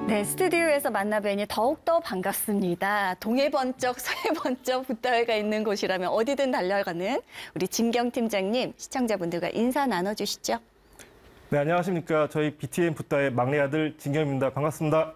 네, 스튜디오에서 만나뵈니 더욱더 반갑습니다. 동해 번쩍, 서해 번쩍 붓다회가 있는 곳이라면 어디든 달려가는 우리 진경 팀장님, 시청자분들과 인사 나눠주시죠. 네, 안녕하십니까. 저희 BTN 붓다의 막내 아들 진경입니다. 반갑습니다.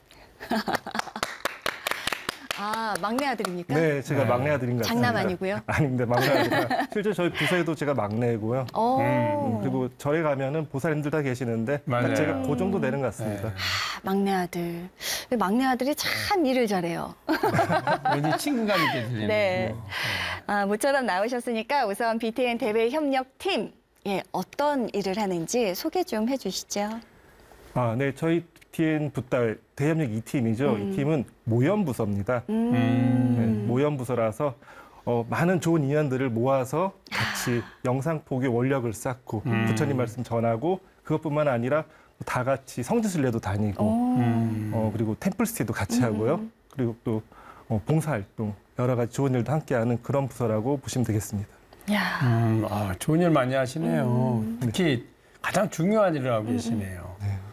아, 막내 아들입니까? 네, 제가 막내 아들인 것 같습니다. 장남 아니고요? 아닙니다. 막내 아들. 실제 저희 부서에도 제가 막내고요. 그리고 절에 가면은 보살님들 다 계시는데 맞아요. 제가 그 정도 되는 것 같습니다. 아, 막내 아들. 막내 아들이 참 일을 잘해요. 왠지 친근감 있게 들리는. 네. 아, 모처럼 나오셨으니까 우선 BTN 대외 협력팀, 예, 어떤 일을 하는지 소개 좀 해주시죠. 아, 네, 저희 BTN 붓다회 대협력 2팀이죠. 이 팀은 모연부서입니다. 네, 모연부서라서 많은 좋은 인연들을 모아서 같이 영상 포교 원력을 쌓고 부처님 말씀 전하고 그것뿐만 아니라 다 같이 성지순례도 다니고 그리고 템플스테이도 같이 하고요. 그리고 또 봉사활동 여러 가지 좋은 일도 함께하는 그런 부서라고 보시면 되겠습니다. 야, 좋은 일 많이 하시네요. 특히 가장 중요한 일을 하고 계시네요.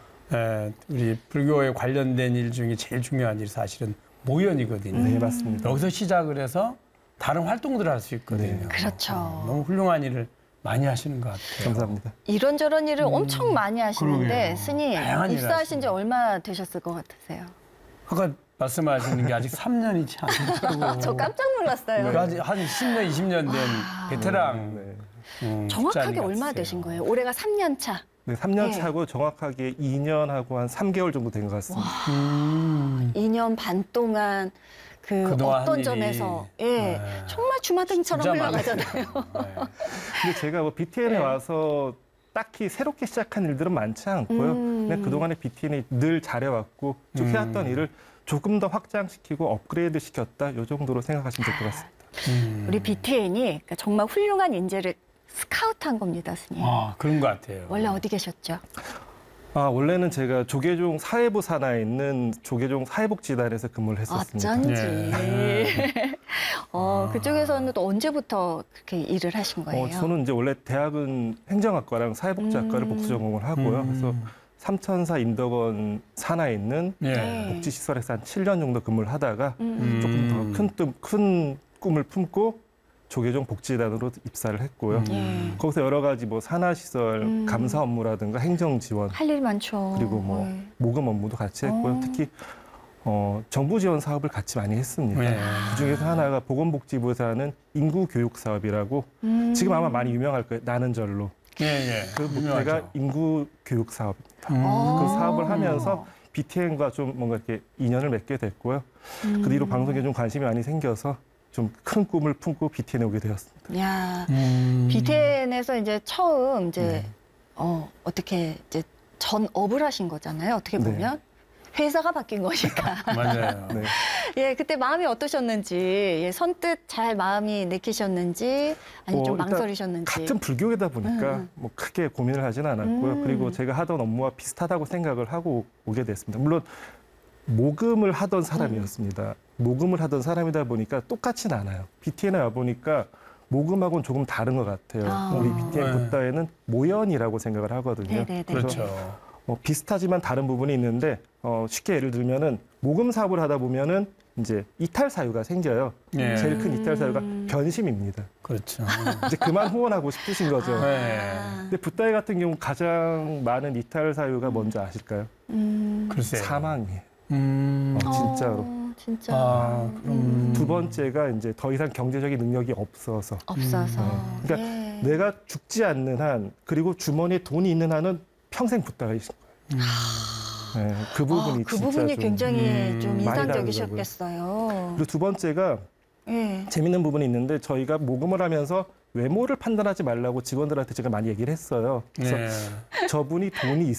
우리 불교에 관련된 일 중에 제일 중요한 일이 사실은 모연이거든요. 네, 맞습니다. 여기서 시작을 해서 다른 활동들을 할 수 있거든요. 네. 그렇죠. 너무 훌륭한 일을 많이 하시는 것 같아요. 감사합니다. 이런저런 일을 엄청 많이 하시는데 그러게요. 스님 다양한 일을 입사하신 지 얼마 되셨을 것 같으세요? 아까 말씀하시는 게 아직 3년이 채 안 됐다고. 저 깜짝 놀랐어요. 그 아직 한 10년, 20년 된 베테랑. 네. 정확하게 직장인 얼마 같으세요. 되신 거예요? 올해가 3년 차. 네, 3년 네. 차고 정확하게 2년하고 한 3개월 정도 된 것 같습니다. 2년 반 동안 그동안 어떤 한 점에서 일이, 예, 정말 주마등처럼 진짜 흘러가잖아요. 근데 제가 뭐 BTN에 와서 딱히 새롭게 시작한 일들은 많지 않고요. 그냥 그동안에 BTN이 늘 잘해왔고 쭉 해왔던 일을 조금 더 확장시키고 업그레이드 시켰다. 이 정도로 생각하시면 될 것 같습니다. 우리 BTN이 그러니까 정말 훌륭한 인재를 스카우트한 겁니다, 스님. 그런 것 같아요. 원래 어디 계셨죠? 아, 원래는 제가 조계종 사회부 산하에 있는 조계종 사회복지단에서 근무를 했었습니다. 어쩐지. 그쪽에서는 또 언제부터 그렇게 일을 하신 거예요? 저는 이제 원래 대학은 행정학과랑 사회복지학과를 복수 전공을 하고요. 그래서 삼천사 인덕원 산하에 있는 네. 복지시설에서 한 7년 정도 근무를 하다가 조금 더 큰 꿈을 품고 조계종 복지단으로 입사를 했고요. 예. 거기서 여러 가지 뭐 산하시설 감사 업무라든가 행정 지원 할 일 많죠. 그리고 뭐 네. 모금 업무도 같이 했고요. 특히 정부 지원 사업을 같이 많이 했습니다. 네. 그중에서 하나가 보건복지부에서 하는 인구 교육 사업이라고 지금 아마 많이 유명할 거예요. 나는 절로. 그 목표가 인구 교육 사업입니다. 그 사업을 하면서 BTN과 좀 뭔가 이렇게 인연을 맺게 됐고요. 그 뒤로 방송에 좀 관심이 많이 생겨서 좀 큰 꿈을 품고 BTN에 오게 되었습니다. 야, BTN에서 이제 처음 이제 어떻게 이제 전업을 하신 거잖아요. 어떻게 보면 회사가 바뀐 거니까. 맞아요. 네. 예, 그때 마음이 어떠셨는지, 예, 선뜻 잘 마음이 내키셨는지, 아니면 좀 일단 망설이셨는지. 같은 불교계다 보니까 뭐 크게 고민을 하지는 않았고요. 그리고 제가 하던 업무와 비슷하다고 생각을 하고 오게 됐습니다. 물론 모금을 하던 사람이었습니다. 모금을 하던 사람이다 보니까 똑같지는 않아요. BTN에 와 보니까 모금하고는 조금 다른 것 같아요. 우리 BTN 붓다에는 모연이라고 생각을 하거든요. 네네네. 그래서 그렇죠. 비슷하지만 다른 부분이 있는데 쉽게 예를 들면은 모금 사업을 하다 보면은 이제 이탈 사유가 생겨요. 예. 제일 큰 이탈 사유가 변심입니다. 그렇죠. 이제 그만 후원하고 싶으신 거죠. 근데 붓다회 같은 경우 가장 많은 이탈 사유가 뭔지 아실까요? 글쎄요. 사망이에요. 진짜로. 진짜. 그럼. 두 번째가 이제 더 이상 경제적인 능력이 없어서. 없어서. 그러니까 예. 내가 죽지 않는 한 그리고 주머니에 돈이 있는 한은 평생 붓다회이신 거예요. 네, 그 부분이 그 진짜 부분이 좀 굉장히 좀 많이 인상적이셨겠어요. 그리고 두 번째가 예. 재밌는 부분이 있는데 저희가 모금을 하면서 외모를 판단하지 말라고 직원들한테 제가 많이 얘기를 했어요. 그래서 저분이 돈이